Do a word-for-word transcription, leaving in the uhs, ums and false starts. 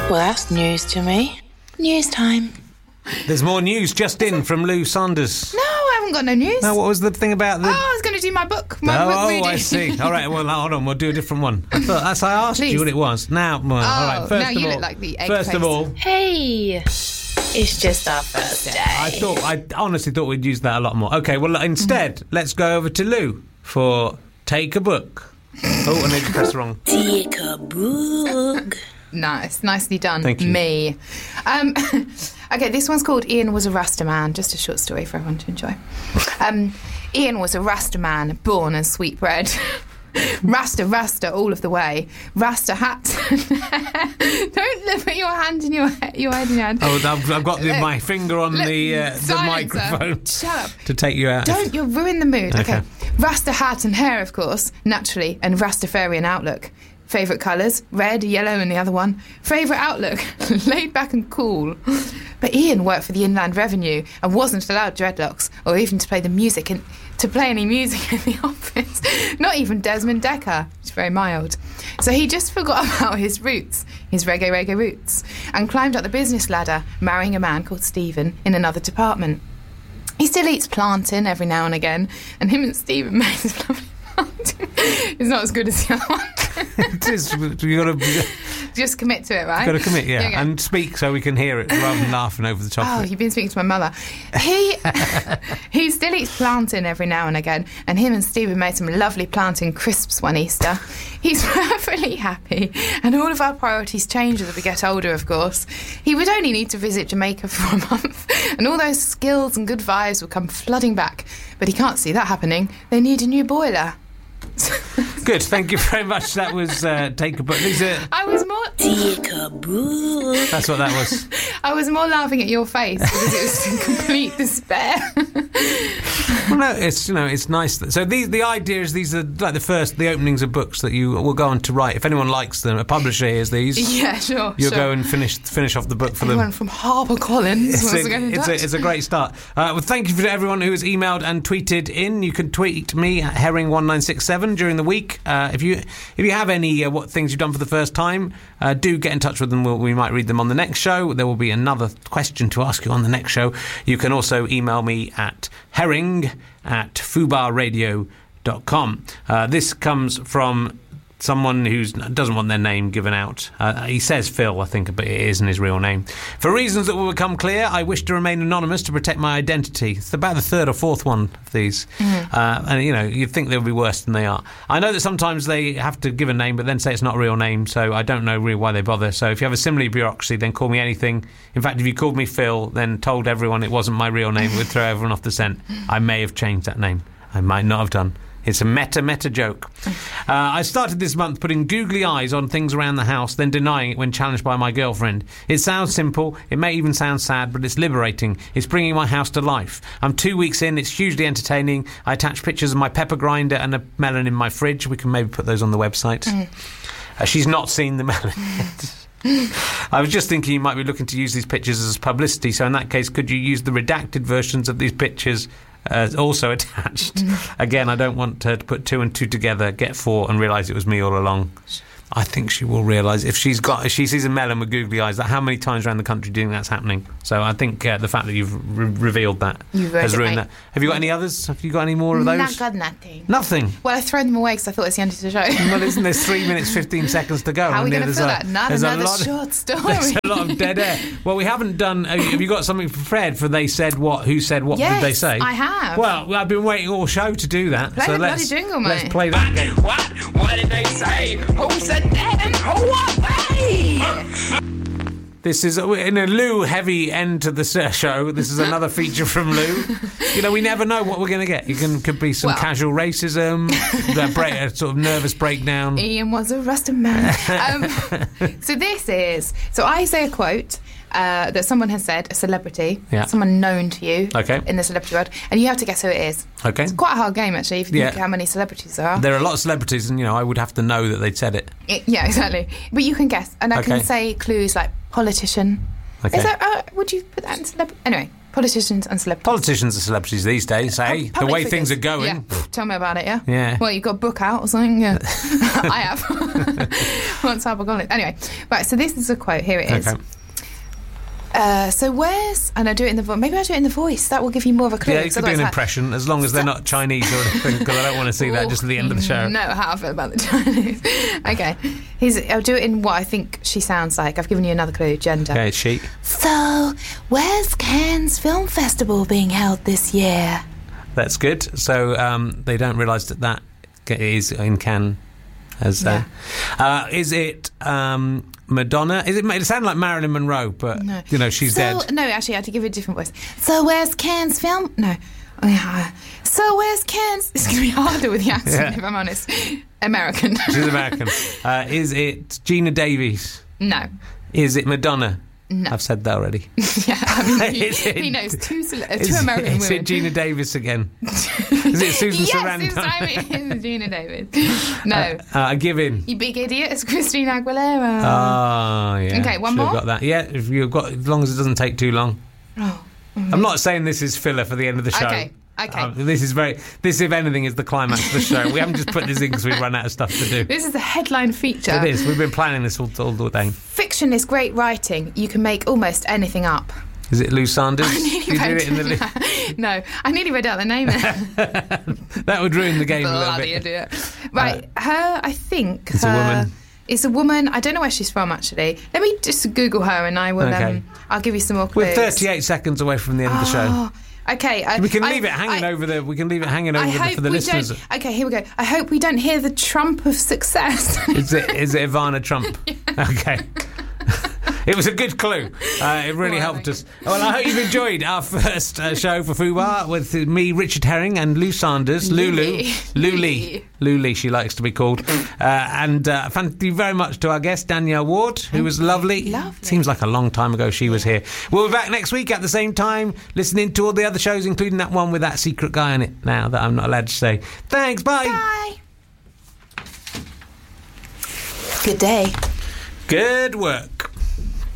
Well, that's news to me. News time. There's more news just in from Lou Saunders. No, I haven't got no news. No, what was the thing about the... Oh, I was going to do my book. My oh, book oh reading. I see. All right, well, hold on. We'll do a different one. I thought that's I asked Please. you what it was. Now, well, Oh, all right. First now of you all, look like the egg first of face. all, Hey, it's just our first day. I thought I honestly thought we'd use that a lot more. Okay, well, instead, let's go over to Lou for Take a Book. Oh, I need to press wrong. Take a book. Nice, nicely done. Thank you. Me. Um, okay, this one's called Ian Was a Rasta Man. Just a short story for everyone to enjoy. Um, Ian was a Rasta man, born and sweetbread. Rasta, Rasta, all of the way. Rasta hat. Don't put your hand in your head, your head in your hand. Oh, I've, I've got the, Look, my finger on look, the uh, the silencer. microphone Shut up. to take you out. Don't, you'll ruin the mood. Okay. Okay. Rasta hat and hair, of course, naturally, and Rastafarian outlook. Favourite colours, red, yellow and the other one. Favourite outlook, laid back and cool. But Ian worked for the Inland Revenue and wasn't allowed dreadlocks or even to play the music in, to play any music in the office. Not even Desmond Dekker. It's very mild. So he just forgot about his roots, his reggae reggae roots, and climbed up the business ladder, marrying a man called Stephen in another department. He still eats plantain every now and again, and him and Stephen make this lovely plantain. It's not as good as the other one. It is. You got to. Just commit to it, right? Got to commit, yeah, There you go. and speak so we can hear it rather than laughing over the top Oh, of it. you've been speaking to my mother. He he still eats plantain every now and again, and him and Stephen made some lovely plantain crisps one Easter. He's perfectly happy, and all of our priorities change as we get older, of course. He would only need to visit Jamaica for a month, and all those skills and good vibes would come flooding back. But he can't see that happening. They need a new boiler. Good, thank you very much. That was uh, Take a Book. These are, I was more Take a book. that's what that was. I was more laughing at your face because it was in complete despair. Well, no, it's you know it's nice. That, so these the idea is these are like the first the openings of books that you will go on to write. If anyone likes them, a publisher hears these. Yeah, sure. You'll sure. go and finish finish off the book for Everyone them. from HarperCollins It's wants to a, get in it's, a, touch. it's a great start. Uh, well, thank you for everyone who has emailed and tweeted in. You can tweet me at herring one nine six seven during the week. Uh, if you if you have any uh, what things you've done for the first time, uh, do get in touch with them. We'll, we might read them on the next show. There will be another question to ask you on the next show. You can also email me at herring at fubar radio dot com. Uh, this comes from someone who doesn't want their name given out. Uh, he says Phil, I think, but it isn't his real name. For reasons that will become clear, I wish to remain anonymous to protect my identity. It's about the third or fourth one of these. Mm. Uh, and, you know, you'd think they would be worse than they are. I know that sometimes they have to give a name, but then say it's not a real name, so I don't know really why they bother. So if you have a similar bureaucracy, then call me anything. In fact, if you called me Phil, then told everyone it wasn't my real name, it would throw everyone off the scent. I may have changed that name. I might not have done. It's a meta-meta joke. Uh, I started this month putting googly eyes on things around the house, then denying it when challenged by my girlfriend. It sounds simple, it may even sound sad, but it's liberating. It's bringing my house to life. I'm two weeks in, it's hugely entertaining. I attach pictures of my pepper grinder and a melon in my fridge. We can maybe put those on the website. Mm. Uh, she's not seen the melon yet. I was just thinking you might be looking to use these pictures as publicity, so in that case, could you use the redacted versions of these pictures Uh, also attached? Again, I don't want her to put two and two together, get four, and realise it was me all along. I think she will realise if she's got if she sees a melon with googly eyes, that how many times around the country do you think that's happening? So I think uh, the fact that you've re- revealed that You've has it, ruined mate. that. Have you got any others? Have you got any more of those? Not got nothing. Nothing. Well, I throw them away because I thought it's the end of the show. Well, isn't there three minutes fifteen seconds to go? How are we And going to there's fill a- that? Not there's a another lot of- short story. There's a lot of dead air. Well, we haven't done. Have you, have you got something prepared for they said what? Who said what? Yes, did they say? I have. Well, I've been waiting all show to do that. Play so the let's, bloody jingle, let's mate. play that game. What? What did they say? Who said that and who what? This is in a Lou heavy end to the show. This is another feature from Lou. You know, we never know what we're going to get. You can could be some Well. casual racism, a, break, a sort of nervous breakdown. Ian was a Rasta man. Um, so this is... So I say a quote uh, that someone has said, a celebrity, Yeah. someone known to you Okay. in the celebrity world, and you have to guess who it is. Okay. It's quite a hard game, actually, if you Yeah. think how many celebrities there are. There are a lot of celebrities, and you know, I would have to know that they'd said it. It- yeah, exactly. But you can guess. And I Okay. can say clues like politician. Okay. Is that... Uh, would you put that in celebrity? Anyway, Politicians and celebrities. Politicians are celebrities these days, eh? Pub- The public way figures. things are going. Yeah. Pff, Tell me about it, yeah? Yeah. Well, you've got a book out or something? Yeah. I have. Once I've got it. Anyway, right, so this is a quote. Here it is. Okay. Uh, so where's... And I do it in the voice. Maybe I do it in the voice. That will give you more of a clue. Yeah, you could do an Otherwise I- impression, as long as they're not Chinese or anything, because I don't want to see that just at the end of the show. You know how I feel about the Chinese. Okay. He's, I'll do it in what I think she sounds like. I've given you another clue. Gender. Okay, it's she. So, where's Cannes Film Festival being held this year? That's good. So um, they don't realise that that is in Cannes. As uh, uh, is it um, Madonna? Is it? It sounded like Marilyn Monroe, but No. you know she's so, dead. No, actually, I had to give it a different voice. So where's Cannes Film... No. Oh, yeah. So where's Cannes... It's going to be harder with the accent, Yeah. if I'm honest. American. She's American. Uh, is it Gina Davies? No. Is it Madonna? No. I've said that already. Yeah, I mean, he, Is it- he knows two, cele- uh, two Is, American is women. it Gina Davis again? Is it Susan yes, Sarandon? it's, I mean, it's Gina Davis. No. Uh, I give in. You big idiot, it's Christina Aguilera. Oh, yeah. Okay, one Should have more? got that. Yeah, if you've got, as long as it doesn't take too long. Oh. I'm not saying this is filler for the end of the show. Okay, okay. Um, this is very. This, if anything, is the climax of the show. We haven't just put this in because we've run out of stuff to do. This is the headline feature. It is. We've been planning this all, all the day. Fiction is great writing. You can make almost anything up. Is it Lou Sanders? You did read- it in the. Li- No, I nearly read out the name there. that would ruin the game a little Bloody bit. idiot. Right, her, I think... It's a her- woman. It's a woman. I don't know where she's from, actually. Let me just Google her and I will... Okay. Um, I'll give you some more clues. We're thirty-eight seconds away from the end of the show. Oh, okay. I, We can I- leave it hanging I- over the. We can leave it hanging I over the, hope for the we listeners. don't. Okay, here we go. I hope we don't hear the Trump of success. Is it? Is it Ivana Trump? Okay. It was a good clue. Uh, it really Well, helped thank us. Well, I hope you've enjoyed our first uh, show for Fubar with me, Richard Herring, and Lou Sanders. Lulu. Lulu. Lulu, she likes to be called. Uh, and uh, thank you very much to our guest, Danielle Ward, who was lovely. Lovely. Seems like a long time ago she was here. We'll be back next week at the same time, listening to all the other shows, including that one with that secret guy on it now that I'm not allowed to say. Thanks, bye. Bye. Good day. Good work.